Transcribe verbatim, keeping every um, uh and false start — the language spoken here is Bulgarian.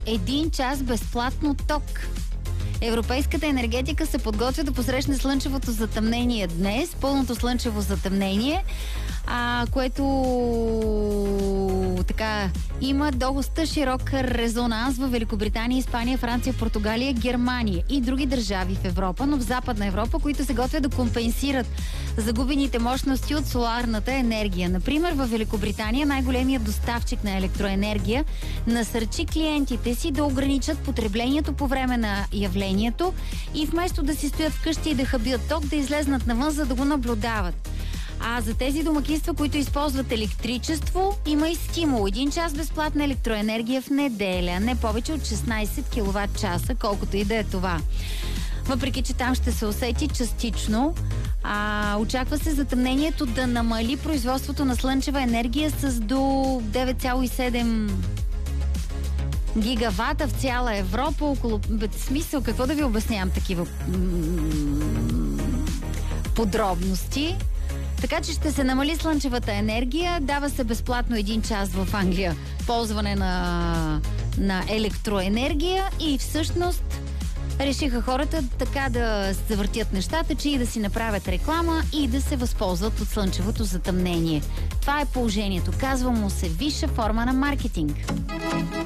Един час безплатно ток. Европейската енергетика се подготвя да посрещне слънчевото затъмнение днес, пълното слънчево затъмнение, а, което така има доста широк резонанс в Великобритания, Испания, Франция, Португалия, Германия и други държави в Европа, но в Западна Европа, които се готвят да компенсират загубените мощности от соларната енергия. Например, в Великобритания най-големият доставчик на електроенергия насърчи клиентите си да ограничат потреблението по време на явлението и вместо да си стоят вкъщи и да хабят ток, да излезнат навън, за да го наблюдават. А за тези домакинства, които използват електричество, има и стимул. Един час безплатна електроенергия в неделя, не повече от шестнайсет киловат часа, колкото и да е това. Въпреки че там ще се усети частично, а, очаква се затъмнението да намали производството на слънчева енергия с до девет цяло и седем гигавата в цяла Европа. Около... Без смисъл, какво да ви обяснявам такива подробности? Така че ще се намали слънчевата енергия, дава се безплатно един час в Англия ползване на, на електроенергия и всъщност решиха хората така да завъртят нещата, че и да си направят реклама и да се възползват от слънчевото затъмнение. Това е положението. Казва му се висша форма на маркетинг.